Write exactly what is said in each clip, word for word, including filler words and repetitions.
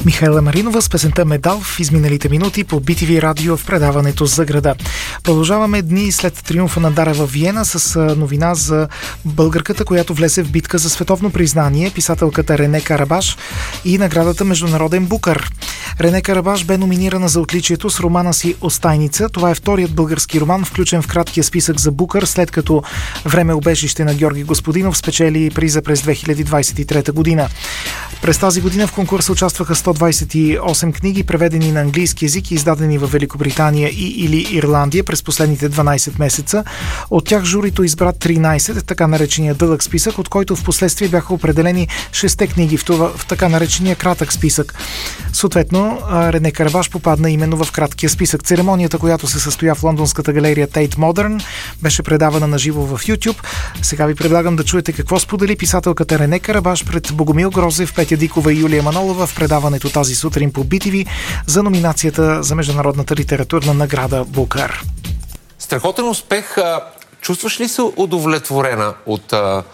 Михайла Маринова с песента "Медал" в изминалите минути по Би Ти Ви радио в предаването "За града". Продължаваме дни след триумфа на Дара във Виена с новина за българката, която влезе в битка за световно признание, писателката Рене Карабаш, и наградата "Международен Букър". Рене Карабаш бе номинирана за отличието с романа си "Остайница". Това е вторият български роман, включен в краткия списък за Букър, след като "Време убежище" на Георги Господинов спечели приза през две хиляди двадесет и трета година. През тази година в конкурса участваха сто двадесет и осем книги, преведени на английски език и издадени в Великобритания и или Ирландия през последните дванадесет месеца. От тях журито избра тринадесет, така наречения дълъг списък, от който в последствие бяха определени шест книги в, това, в така наречения кратък списък. Съответно, Рене Карабаш попадна именно в краткия списък. Церемонията, която се състоя в лондонската галерия Tate Modern, беше предавана на живо в YouTube. Сега ви предлагам да чуете какво сподели писателката Рене Карабаш пред Богомил Грозев, Петя Дикова и Юлия Манолова в предаването тази сутрин по Би Ти Ви за номинацията за международната литературна награда Букър. Страхотен успех. Чувстваш ли се удовлетворена от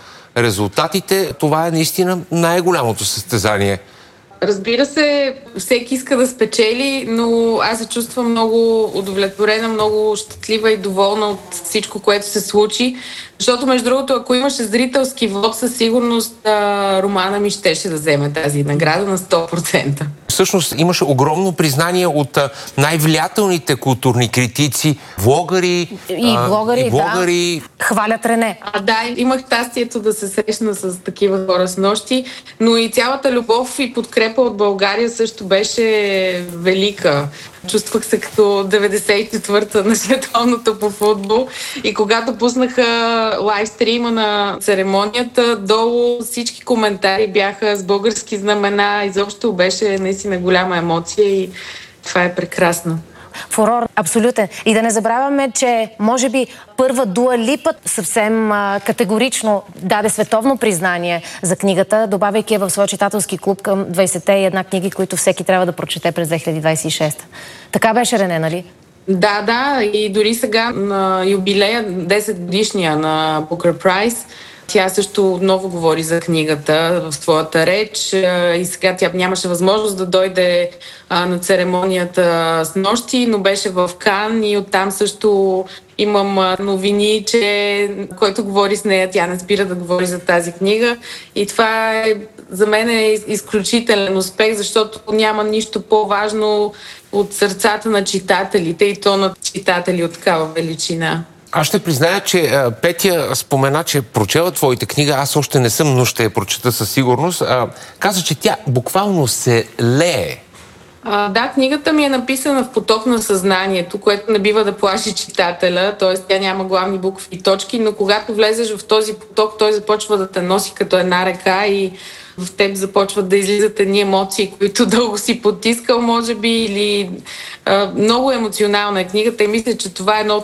резултатите? Това е наистина най-голямото състезание. Разбира се, всеки иска да спечели, но аз се чувствам много удовлетворена, много щастлива и доволна от всичко, което се случи. Защото, между другото, ако имаше зрителски вод, със сигурност романа ми щеше да вземе тази награда на сто процента. Всъщност имаше огромно признание от най-влиятелните културни критици, влогари и блогъри, и блогъри. Да. Хвалят Рене. А, да, имах щастието да се срещна с такива хора с нощи, но и цялата любов и подкрепа от България също беше велика. Чувствах се като деветдесет и четвърта на световното по футбол и когато пуснаха лайвстрима на церемонията, долу всички коментари бяха с български знамена. Изобщо беше наистина голяма емоция и това е прекрасно. Фурор абсолютен. И да не забравяме, че може би първа Дуа Липа съвсем а, категорично даде световно признание за книгата, добавяйки я в своя читателски клуб към двадесетте и една книги, които всеки трябва да прочете през две хиляди двадесет и шеста. Така беше, Рене, нали? Да, да. И дори сега на юбилея, десет годишния на Booker Prize, тя също много говори за книгата в своята реч и сега тя нямаше възможност да дойде а, на церемонията с нощи, но беше в Кан и оттам също имам новини, че който говори с нея, тя не спира да говори за тази книга и това е за мен е изключителен успех, защото няма нищо по-важно от сърцата на читателите и то на читатели от такава величина. Аз ще призная, че а, Петя спомена, че прочела твоите книга. Аз още не съм, но ще я прочета със сигурност. А, каза, че тя буквално се лее. А, да, книгата ми е написана в поток на съзнанието, което не бива да плаши читателя, т.е. тя няма главни букви и точки, но когато влезеш в този поток, той започва да те носи като една река и в теб започват да излизат едни емоции, които дълго си потискал, може би, или а, много емоционална е книгата и мисля, че това е едно от